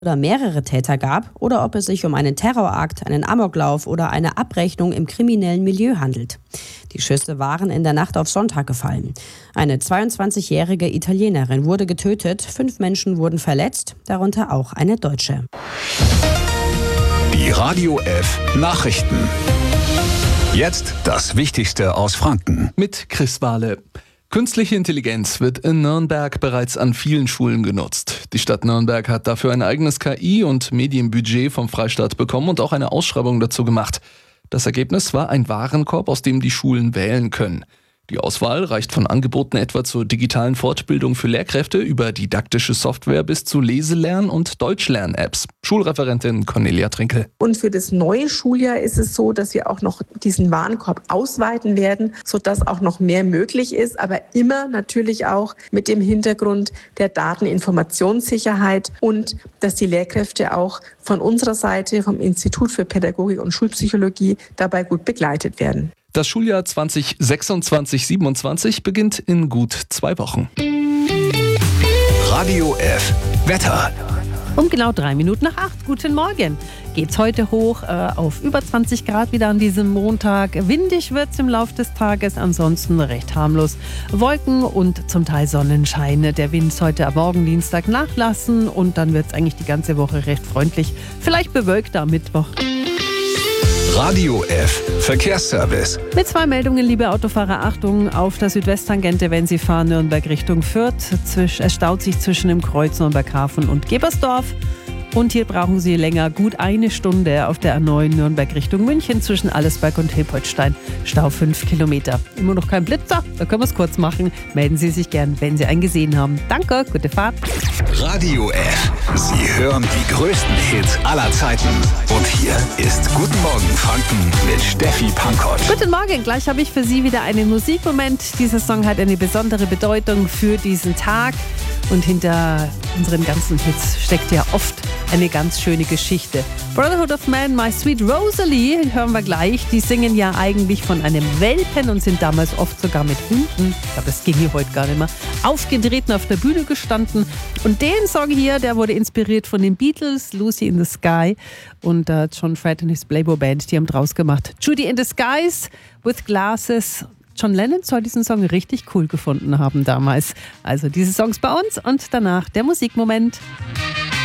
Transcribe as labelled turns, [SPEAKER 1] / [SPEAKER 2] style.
[SPEAKER 1] oder mehrere Täter gab oder ob es sich um einen Terrorakt, einen Amoklauf oder eine Abrechnung im kriminellen Milieu handelt. Die Schüsse waren in der Nacht auf Sonntag gefallen. Eine 22-jährige Italienerin wurde getötet, 5 Menschen wurden verletzt, darunter auch eine Deutsche.
[SPEAKER 2] Die Radio F Nachrichten. Jetzt das Wichtigste aus Franken.
[SPEAKER 3] Mit Chris Wahle. Künstliche Intelligenz wird in Nürnberg bereits an vielen Schulen genutzt. Die Stadt Nürnberg hat dafür ein eigenes KI- und Medienbudget vom Freistaat bekommen und auch eine Ausschreibung dazu gemacht. Das Ergebnis war ein Warenkorb, aus dem die Schulen wählen können. Die Auswahl reicht von Angeboten etwa zur digitalen Fortbildung für Lehrkräfte über didaktische Software bis zu Leselern- und Deutschlern-Apps. Schulreferentin Cornelia Trinkel.
[SPEAKER 4] Und für das neue Schuljahr ist es so, dass wir auch noch diesen Warenkorb ausweiten werden, sodass auch noch mehr möglich ist, aber immer natürlich auch mit dem Hintergrund der Dateninformationssicherheit und dass die Lehrkräfte auch von unserer Seite, vom Institut für Pädagogik und Schulpsychologie, dabei gut begleitet werden.
[SPEAKER 3] Das Schuljahr 2026/27 beginnt in gut 2 Wochen.
[SPEAKER 2] Radio F Wetter.
[SPEAKER 5] Um genau 3 Minuten nach 8. Guten Morgen. Geht's heute hoch auf über 20 Grad wieder an diesem Montag. Windig wird's im Laufe des Tages, ansonsten recht harmlos. Wolken und zum Teil Sonnenschein. Der Wind heute am Morgen Dienstag nachlassen und dann wird's eigentlich die ganze Woche recht freundlich. Vielleicht bewölkter am Mittwoch.
[SPEAKER 2] Radio F Verkehrsservice.
[SPEAKER 5] Mit 2 Meldungen, liebe Autofahrer, Achtung auf der Südwesttangente, wenn Sie fahren Nürnberg Richtung Fürth. Es staut sich zwischen dem Kreuz Nürnberghafen und Gebersdorf. Und hier brauchen Sie länger, gut 1 Stunde auf der A9 Nürnberg Richtung München zwischen Allesberg und Hilpoltstein. Stau 5 Kilometer. Immer noch kein Blitzer? Da können wir es kurz machen. Melden Sie sich gern, wenn Sie einen gesehen haben. Danke, gute Fahrt.
[SPEAKER 2] Radio F. Sie hören die größten Hits aller Zeiten. Und hier ist Guten Morgen Franken mit Steffi Pankott.
[SPEAKER 5] Guten Morgen, gleich habe ich für Sie wieder einen Musikmoment. Dieser Song hat eine besondere Bedeutung für diesen Tag. Und hinter unseren ganzen Hits steckt ja oft eine ganz schöne Geschichte. Brotherhood of Man, My Sweet Rosalie, hören wir gleich. Die singen ja eigentlich von einem Welpen und sind damals oft sogar mit Hunden, ich glaube, das ging hier heute gar nicht mehr, aufgetreten, auf der Bühne gestanden. Und den Song hier, der wurde inspiriert von den Beatles, Lucy in the Sky und John Fred und his Playboy Band, die haben draus gemacht. Judy in the Skies with Glasses. John Lennon soll diesen Song richtig cool gefunden haben damals. Also diese Songs bei uns und danach der Musikmoment.